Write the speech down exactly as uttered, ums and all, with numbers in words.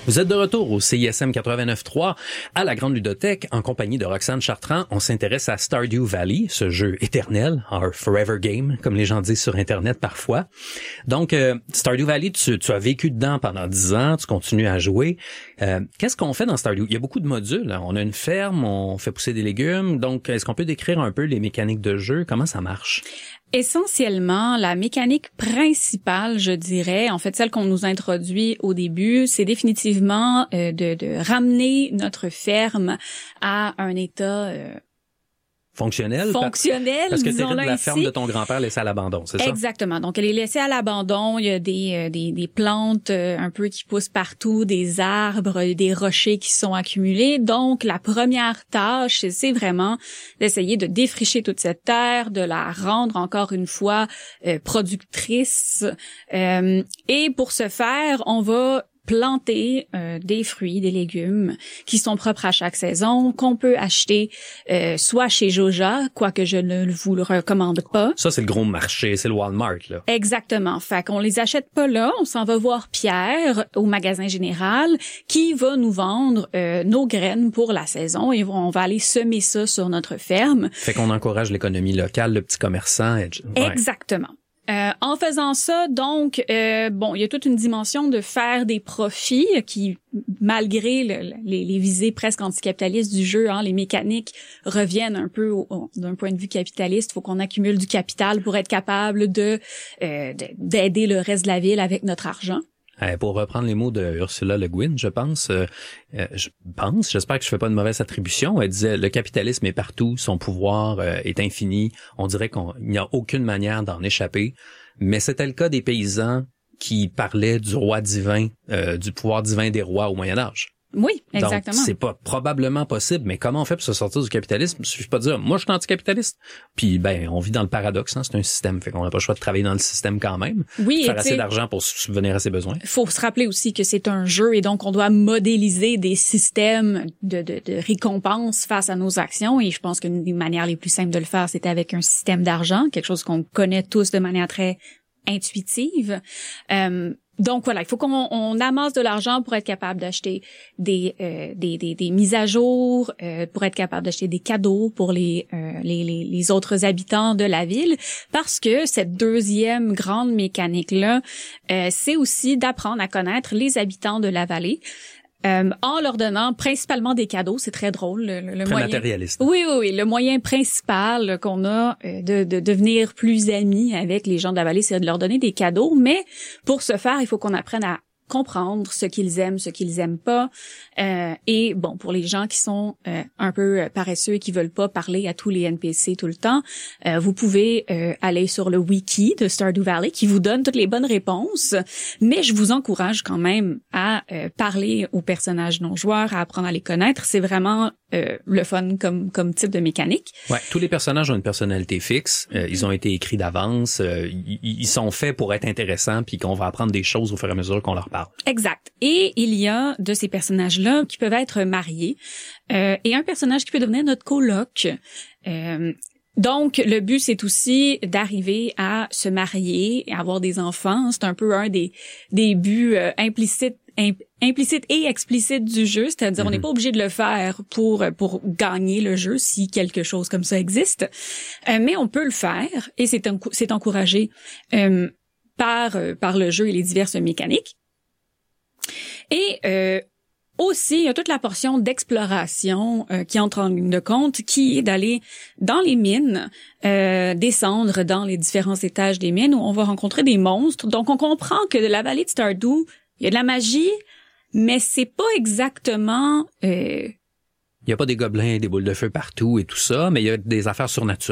Vous êtes de retour au C I S M quatre-vingt-neuf trois à la Grande Ludothèque en compagnie de Roxane Chartrand. On s'intéresse à Stardew Valley, ce jeu éternel, our forever game, comme les gens disent sur Internet parfois. Donc, euh, Stardew Valley, tu, tu as vécu dedans pendant dix ans, tu continues à jouer. Euh, qu'est-ce qu'on fait dans Stardew? Il y a beaucoup de modules. Hein? On a une ferme, on fait pousser des légumes. Donc, est-ce qu'on peut décrire un peu les mécaniques de jeu? Comment ça marche? Essentiellement, la mécanique principale, je dirais, en fait, celle qu'on nous introduit au début, c'est définitivement euh, de, de ramener notre ferme à un état euh, fonctionnel. Fonctionnel, Parce que c'est la ici. ferme de ton grand-père laissée à l'abandon, c'est ça? Exactement. Donc, elle est laissée à l'abandon. Il y a des, euh, des, des plantes euh, un peu qui poussent partout, des arbres, des rochers qui sont accumulés. Donc, la première tâche, c'est vraiment d'essayer de défricher toute cette terre, de la rendre encore une fois euh, productrice. Euh, et pour ce faire, on va planter euh, des fruits, des légumes qui sont propres à chaque saison, qu'on peut acheter euh, soit chez Joja, quoique je ne vous le recommande pas. Ça, c'est le gros marché, c'est le Walmart, là. Exactement. Fait qu'on les achète pas là, on s'en va voir Pierre au magasin général qui va nous vendre euh, nos graines pour la saison et on va aller semer ça sur notre ferme. Fait qu'on encourage l'économie locale, le petit commerçant. Et... Ouais. Exactement. Euh, en faisant ça, donc, euh, bon, il y a toute une dimension de faire des profits qui, malgré le, les, les visées presque anticapitalistes du jeu, hein, les mécaniques reviennent un peu au, au, d'un point de vue capitaliste. Il faut qu'on accumule du capital pour être capable de, euh, de d'aider le reste de la ville avec notre argent. Euh, pour reprendre les mots de Ursula Le Guin, je pense, euh, euh, je pense, j'espère que je fais pas une mauvaise attribution. Elle disait le capitalisme est partout, son pouvoir euh, est infini. On dirait qu'il n'y a aucune manière d'en échapper. Mais c'était le cas des paysans qui parlaient du roi divin, euh, du pouvoir divin des rois au Moyen Âge. Oui, exactement. Donc, c'est pas probablement possible, mais comment on fait pour se sortir du capitalisme? Il suffit pas de dire, moi, je suis anticapitaliste. Puis, ben, on vit dans le paradoxe, hein, c'est un système, fait qu'on n'a pas le choix de travailler dans le système quand même. Oui, faire assez d'argent pour subvenir à ses besoins. Il faut se rappeler aussi que c'est un jeu et donc on doit modéliser des systèmes de, de, de récompense face à nos actions et je pense qu'une des manières les plus simples de le faire, c'était avec un système d'argent, quelque chose qu'on connaît tous de manière très intuitive. Euh, Donc voilà, il faut qu'on on amasse de l'argent pour être capable d'acheter des euh, des, des des mises à jour, euh, pour être capable d'acheter des cadeaux pour les, euh, les les les autres habitants de la ville, parce que cette deuxième grande mécanique là, euh, c'est aussi d'apprendre à connaître les habitants de la vallée. Euh, en leur donnant principalement des cadeaux, c'est très drôle. Le, le très moyen... matérialiste. Oui, oui, oui. Le moyen principal qu'on a euh, de, de devenir plus amis avec les gens de la vallée, c'est de leur donner des cadeaux. Mais pour ce faire, il faut qu'on apprenne à comprendre ce qu'ils aiment, ce qu'ils aiment pas. Euh, et bon, pour les gens qui sont euh, un peu paresseux et qui veulent pas parler à tous les N P C tout le temps, euh, vous pouvez euh, aller sur le wiki de Stardew Valley qui vous donne toutes les bonnes réponses. Mais je vous encourage quand même à euh, parler aux personnages non joueurs, à apprendre à les connaître. C'est vraiment euh, le fun comme comme type de mécanique. Ouais, tous les personnages ont une personnalité fixe. Euh, ils ont été écrits d'avance. Euh, ils, ils sont faits pour être intéressants, puis qu'on va apprendre des choses au fur et à mesure qu'on leur parle. Exact. Et il y a de ces personnages-là qui peuvent être mariés euh, et un personnage qui peut devenir notre coloc. Euh, donc, le but, c'est aussi d'arriver à se marier et avoir des enfants. C'est un peu un des, des buts euh, implicites imp- implicite et explicite du jeu, c'est-à-dire mm-hmm. on n'est pas obligé de le faire pour pour gagner le jeu si quelque chose comme ça existe, euh, mais on peut le faire et c'est enc- c'est encouragé euh, par euh, par le jeu et les diverses mécaniques. Et euh, aussi, il y a toute la portion d'exploration euh, qui entre en ligne de compte, qui est d'aller dans les mines, euh, descendre dans les différents étages des mines où on va rencontrer des monstres. Donc, on comprend que de la vallée de Stardew, il y a de la magie, mais c'est pas exactement... Euh, il y a pas des gobelins, des boules de feu partout et tout ça, mais il y a des affaires surnaturelles.